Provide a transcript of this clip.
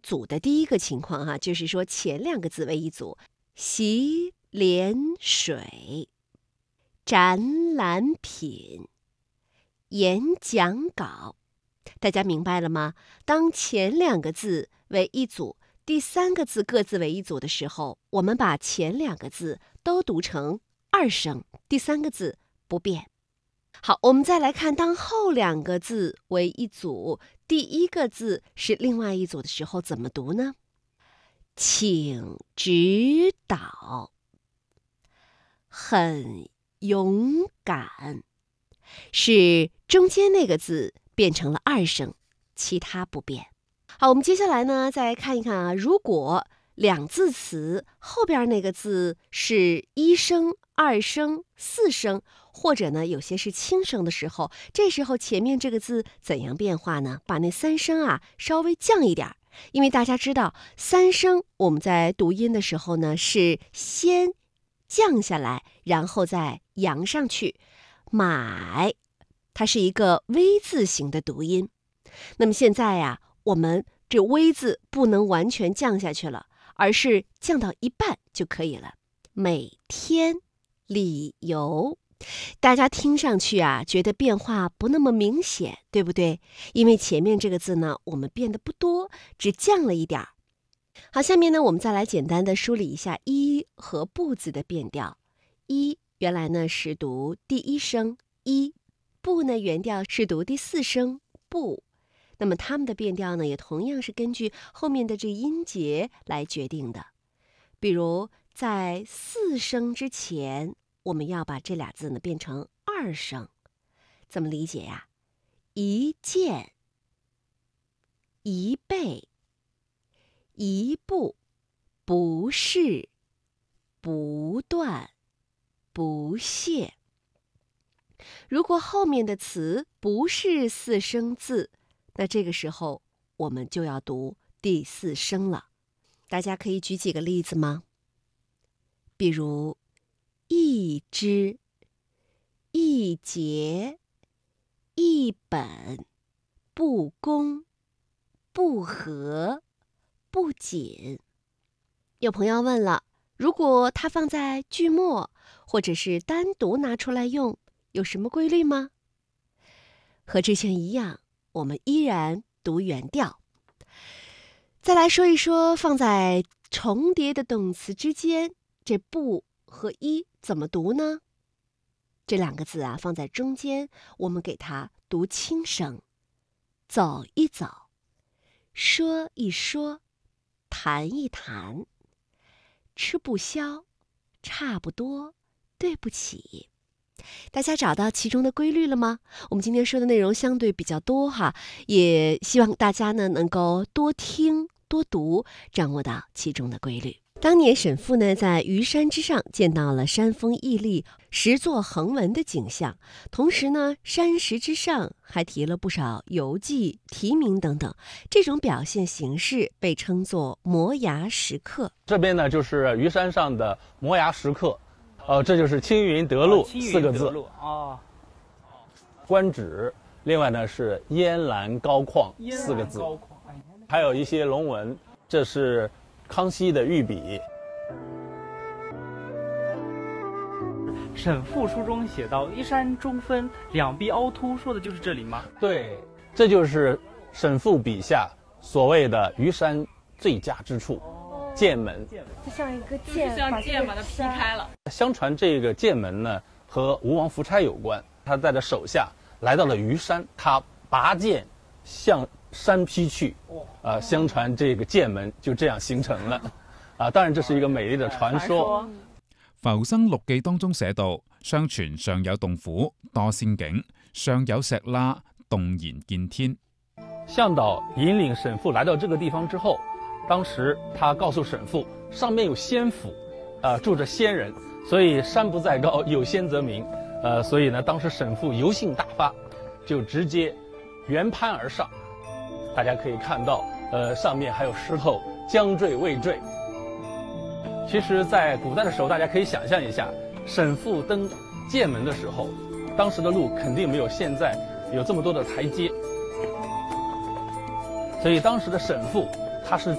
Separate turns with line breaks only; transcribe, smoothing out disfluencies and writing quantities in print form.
组的第一个情况哈，就是说前两个字为一组，洗脸水、展览品、演讲稿。大家明白了吗？当前两个字为一组，第三个字各自为一组的时候，我们把前两个字都读成二声，第三个字不变。好，我们再来看，当后两个字为一组，第一个字是另外一组的时候，怎么读呢？请指导，很勇敢，是中间那个字变成了二声，其他不变。好，我们接下来呢，再来看一看啊，如果两字词后边那个字是一声、二声、四声，或者呢有些是轻声的时候，这时候前面这个字怎样变化呢？把那三声啊稍微降一点，因为大家知道三声我们在读音的时候呢是先降下来，然后再扬上去。买，它是一个 V 字形的读音。那么现在呀，我们这 V 字不能完全降下去了，而是降到一半就可以了。每天理由，大家听上去啊，觉得变化不那么明显，对不对？因为前面这个字呢，我们变得不多，只降了一点儿。好，下面呢，我们再来简单的梳理一下一和不字的变调。一原来呢是读第一声一，不呢原调是读第四声不。那么它们的变调呢，也同样是根据后面的这音节来决定的。比如在四声之前，我们要把这俩字呢变成二声，怎么理解呀？一件、一倍、一步、不是、不断、不懈。如果后面的词不是四声字，那这个时候我们就要读第四声了。大家可以举几个例子吗？比如一支、一节、一本、不公、不和、不仅。有朋友问了，如果它放在句末，或者是单独拿出来用，有什么规律吗？和之前一样，我们依然读原调。再来说一说放在重叠的动词之间，这不和一怎么读呢？这两个字啊放在中间，我们给它读轻声，走一走，说一说，谈一谈，吃不消，差不多，对不起。大家找到其中的规律了吗？我们今天说的内容相对比较多哈，也希望大家呢能够多听多读，掌握到其中的规律。当年沈复呢在虞山之上见到了山峰屹立、石座横纹的景象，同时呢山石之上还题了不少游记、题名等等，这种表现形式被称作摩崖石刻。
这边呢就是虞山上的摩崖石刻。这就是青云得路四个字啊。观止，另外呢是烟岚高旷四个字，还有一些龙纹，这是康熙的御笔。
沈复书中写到一山中分，两壁凹凸，说的就是这里吗？
对，这就是沈复笔下所谓的虞山最佳之处。剑门，
就像一个剑，
像剑把它劈开了。
相传这个剑门呢和吴王夫差有关，他带着手下来到了虞山，他拔剑向山劈去，相傳這個劍門就這樣形成了，當然這是一個美麗的傳說。
浮生六記當中寫到，相傳上有洞府，多仙境；上有石罅，動然見天。
向導引領沈復來到這個地方之後，當時他告訴沈復，上面有仙府，住着仙人，所以山不在高，有仙則名。所以呢，當時沈復由興大發，就直接原攀而上。大家可以看到，上面还有石头将坠未坠。其实，在古代的时候，大家可以想象一下，沈复登剑门的时候，当时的路肯定没有现在有这么多的台阶，所以当时的沈复他是